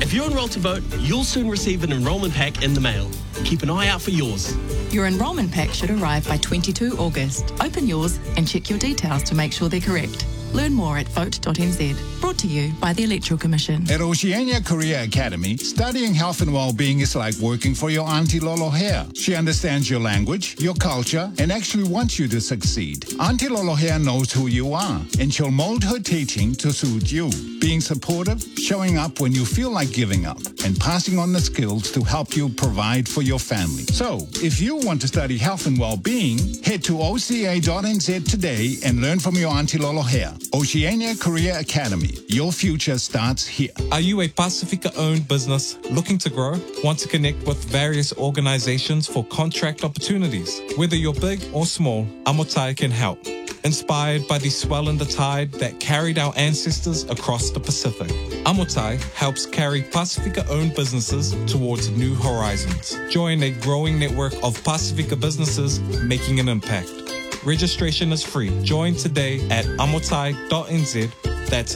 If you're enrolled to vote, you'll soon receive an enrolment pack in the mail. Keep an eye out for yours. Your enrolment pack should arrive by 22 August. Open yours and check your details to make sure they're correct. Learn more at vote.nz. Brought to you by the Electoral Commission. At Oceania Career Academy, studying health and well-being is like working for your Auntie Lolo Hair. She understands your language, your culture, and actually wants you to succeed. Auntie Lolo Hair knows who you are, and she'll mold her teaching to suit you. Being supportive, showing up when you feel like giving up, and passing on the skills to help you provide for your family. So, if you want to study health and well-being, head to oca.nz today and learn from your Auntie Lolo Hair. Oceania Career Academy. Your future starts here. Are you a Pasifika-owned business looking to grow? Want to connect with various organizations for contract opportunities? Whether you're big or small, Amotai can help. Inspired by the swell in the tide that carried our ancestors across the Pacific, Amotai helps carry Pasifika-owned businesses towards new horizons. Join a growing network of Pasifika businesses making an impact. Registration is free. Join today at amotai.nz. That's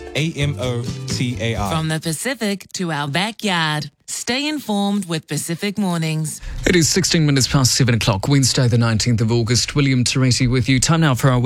AMOTAI. From the Pacific to our backyard. Stay informed with Pacific Mornings. It is 16 minutes past 7 o'clock, Wednesday the 19th of August. William Teresi with you. Time now for our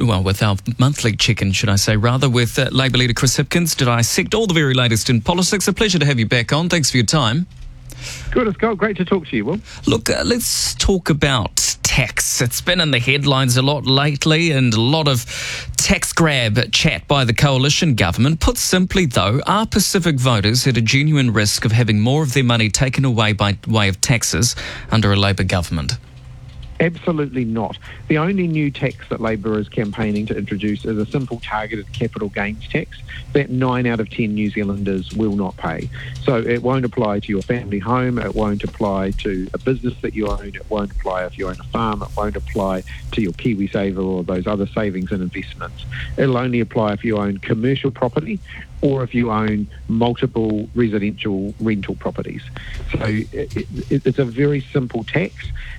monthly check-in, should I say, rather, with Labour leader Chris Hipkins to dissect all the very latest in politics. A pleasure to have you back on. Thanks for your time. Good as gold. Great to talk to you, Will. Look, let's talk about tax. It's been in the headlines a lot lately, and a lot of tax grab chat by the coalition government. Put simply, though, are Pacific voters at a genuine risk of having more of their money taken away by way of taxes under a Labour government? Absolutely not. The only new tax that Labour is campaigning to introduce is a simple targeted capital gains tax that 9 out of 10 New Zealanders will not pay. So it won't apply to your family home, it won't apply to a business that you own, it won't apply if you own a farm, it won't apply to your KiwiSaver or those other savings and investments. It'll only apply if you own commercial property or if you own multiple residential rental properties. So it's a very simple tax,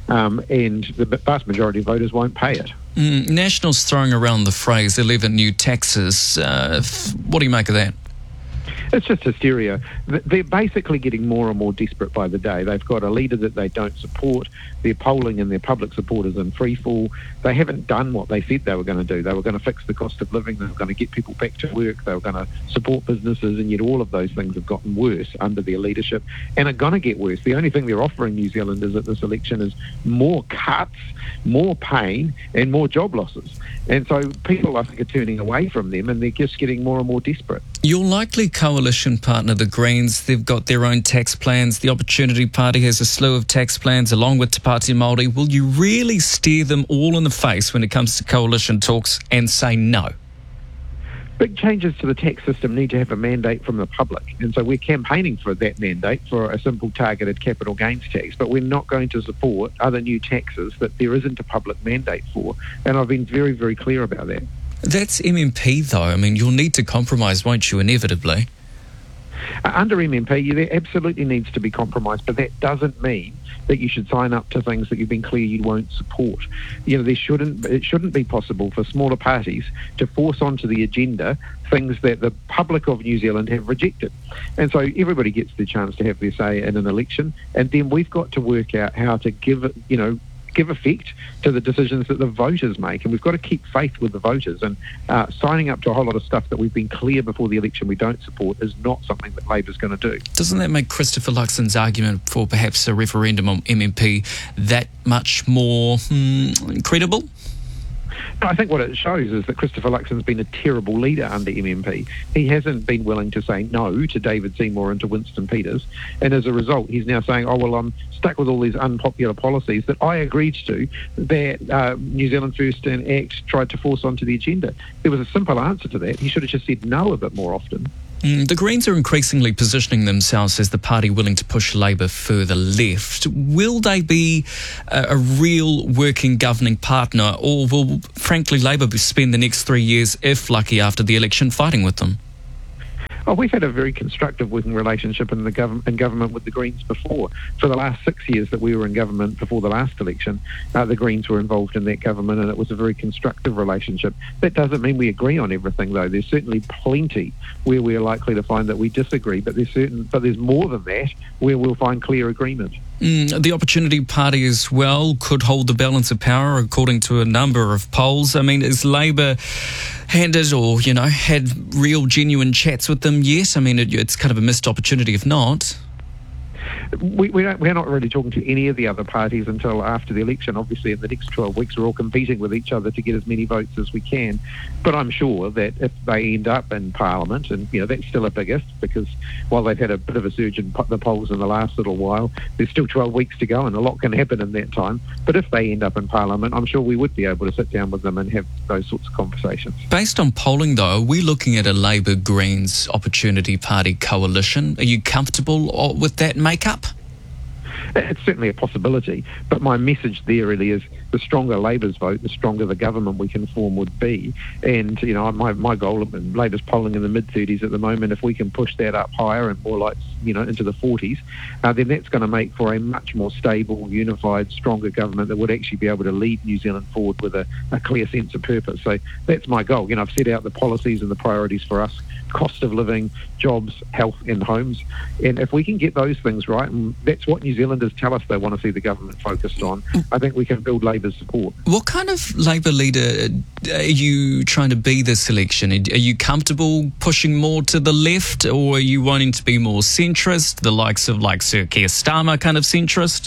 and the vast majority of voters won't pay it. Nationals throwing around the phrase 11 new taxes. What do you make of that? It's just hysteria. They're basically getting more and more desperate by the day. They've got a leader that they don't support. Their polling and their public support is in freefall. They haven't done what they said they were going to do. They were going to fix the cost of living. They were going to get people back to work. They were going to support businesses, and yet all of those things have gotten worse under their leadership and are going to get worse. The only thing they're offering New Zealanders at this election is more cuts, more pain, and more job losses. And so people, I think, are turning away from them, and they're just getting more and more desperate. Your likely coalition partner, the Greens, they've got their own tax plans. The Opportunity Party has a slew of tax plans along with Te Pāti Māori. Will you really stare them all in the face when it comes to coalition talks and say no? Big changes to the tax system need to have a mandate from the public, and so we're campaigning for that mandate for a simple targeted capital gains tax, but we're not going to support other new taxes that there isn't a public mandate for, and I've been very, very clear about that. That's MMP, though. I mean, you'll need to compromise, won't you, inevitably? Under MMP, there absolutely needs to be compromise, but that doesn't mean that you should sign up to things that you've been clear you won't support. You know, it shouldn't be possible for smaller parties to force onto the agenda things that the public of New Zealand have rejected. And so everybody gets the chance to have their say in an election, and then we've got to work out how to give effect to the decisions that the voters make, and we've got to keep faith with the voters, and signing up to a whole lot of stuff that we've been clear before the election we don't support is not something that Labour's going to do. Doesn't that make Christopher Luxon's argument for perhaps a referendum on MMP that much more credible? No, I think what it shows is that Christopher Luxon's been a terrible leader under MMP. He hasn't been willing to say no to David Seymour and to Winston Peters, and as a result he's now saying, oh well, I'm stuck with all these unpopular policies that I agreed to, that New Zealand First and ACT tried to force onto the agenda. There was a simple answer to that. He should have just said no a bit more often. The Greens are increasingly positioning themselves as the party willing to push Labour further left. Will they be a real working governing partner, or will, frankly, Labour spend the next 3 years, if lucky after the election, fighting with them? Oh, we've had a very constructive working relationship in government with the Greens before. For the last 6 years that we were in government before the last election, the Greens were involved in that government, and it was a very constructive relationship. That doesn't mean we agree on everything, though. There's certainly plenty where we're likely to find that we disagree, but there's more than that where we'll find clear agreement. The Opportunity Party as well could hold the balance of power, according to a number of polls. I mean, is Labour handed or, had real, genuine chats with them yet? I mean, it's kind of a missed opportunity if not. We're not really talking to any of the other parties until after the election. Obviously, in the next 12 weeks, we're all competing with each other to get as many votes as we can. But I'm sure that if they end up in Parliament, and that's still a big if, because while they've had a bit of a surge in the polls in the last little while, there's still 12 weeks to go, and a lot can happen in that time. But if they end up in Parliament, I'm sure we would be able to sit down with them and have those sorts of conversations. Based on polling, though, are we looking at a Labour Greens Opportunity Party coalition? Are you comfortable with that makeup? It's certainly a possibility, but my message there really is the stronger Labour's vote, the stronger the government we can form would be. And, my goal, Labour's polling in the mid-30s at the moment, if we can push that up higher and more like, into the 40s, then that's going to make for a much more stable, unified, stronger government that would actually be able to lead New Zealand forward with a clear sense of purpose. So that's my goal. I've set out the policies and the priorities for us: cost of living, jobs, health and homes. And if we can get those things right, and that's what New Zealanders tell us they want to see the government focused on, I think we can build Labour's support. What kind of Labour leader are you trying to be this election? Are you comfortable pushing more to the left, or are you wanting to be more centrist, the likes of Sir Keir Starmer kind of centrist?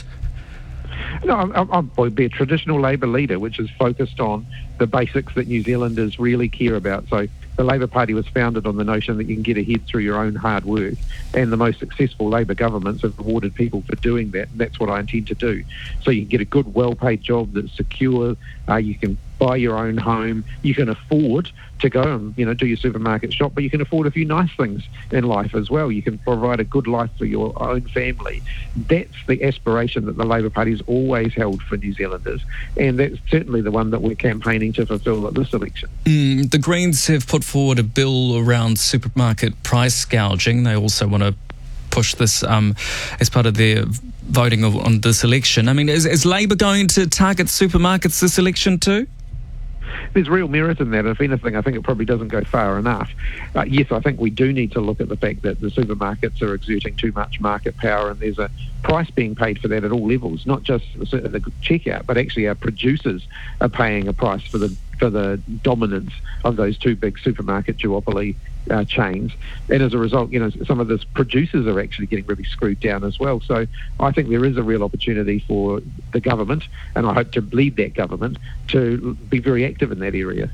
No, I'll be a traditional Labour leader, which is focused on the basics that New Zealanders really care about. So the Labour Party was founded on the notion that you can get ahead through your own hard work, and the most successful Labour governments have rewarded people for doing that, and that's what I intend to do. So you can get a good, well-paid job that's secure, you can buy your own home, you can afford to go and do your supermarket shop, but you can afford a few nice things in life as well. You can provide a good life for your own family. That's the aspiration that the Labour Party's always held for New Zealanders, and that's certainly the one that we're campaigning to fulfil at this election. The Greens have put forward a bill around supermarket price gouging. They also want to push this as part of their voting on this election. I mean, is Labour going to target supermarkets this election too? There's real merit in that. If anything, I think it probably doesn't go far enough. Yes, I think we do need to look at the fact that the supermarkets are exerting too much market power, and there's a price being paid for that at all levels, not just the checkout, but actually our producers are paying a price for the dominance of those two big supermarket duopoly chains. And as a result, some of the producers are actually getting really screwed down as well. So I think there is a real opportunity for the government, and I hope to lead that government, to be very active in that area.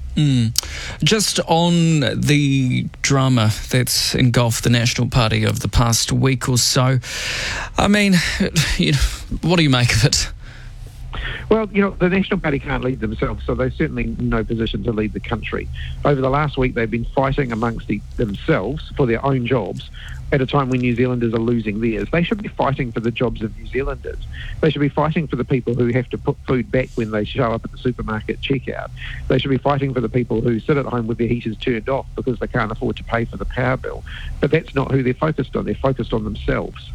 Just on the drama that's engulfed the National Party over the past week or so, I mean, what do you make of it? Well, the National Party can't lead themselves, so they're certainly in no position to lead the country. Over the last week, they've been fighting amongst themselves for their own jobs at a time when New Zealanders are losing theirs. They should be fighting for the jobs of New Zealanders. They should be fighting for the people who have to put food back when they show up at the supermarket checkout. They should be fighting for the people who sit at home with their heaters turned off because they can't afford to pay for the power bill. But that's not who they're focused on. They're focused on themselves.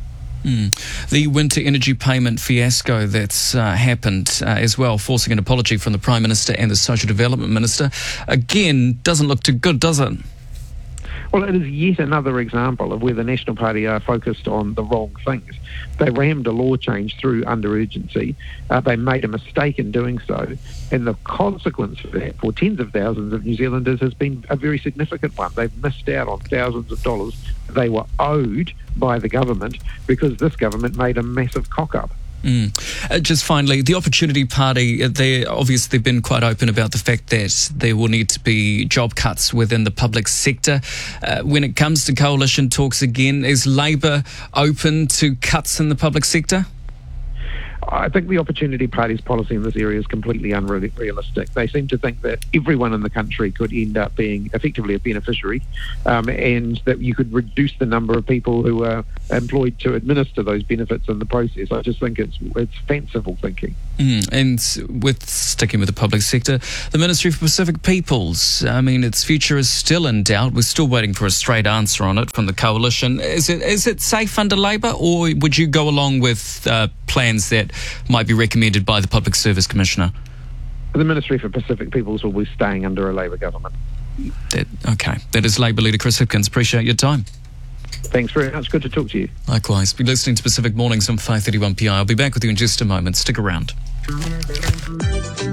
The winter energy payment fiasco that's happened as well, forcing an apology from the Prime Minister and the Social Development Minister, again, doesn't look too good, does it? Well, it is yet another example of where the National Party are focused on the wrong things. They rammed a law change through under urgency. They made a mistake in doing so. And the consequence of that for tens of thousands of New Zealanders has been a very significant one. They've missed out on thousands of dollars they were owed by the government because this government made a massive cock-up. Just finally, the Opportunity Party, they've been quite open about the fact that there will need to be job cuts within the public sector. When it comes to coalition talks again, is Labour open to cuts in the public sector? I think the Opportunity Party's policy in this area is completely unrealistic. They seem to think that everyone in the country could end up being effectively a beneficiary, and that you could reduce the number of people who are employed to administer those benefits in the process. I just think it's fanciful thinking. And with sticking with the public sector, the Ministry for Pacific Peoples, I mean, its future is still in doubt. We're still waiting for a straight answer on it from the coalition. Is it safe under Labour, or would you go along with plans that might be recommended by the Public Service Commissioner? The Ministry for Pacific Peoples will be staying under a Labour government. Okay. That is Labour leader Chris Hipkins. Appreciate your time. Thanks very much. Good to talk to you. Likewise. Be listening to Pacific Mornings on 5:31 PI. I'll be back with you in just a moment. Stick around.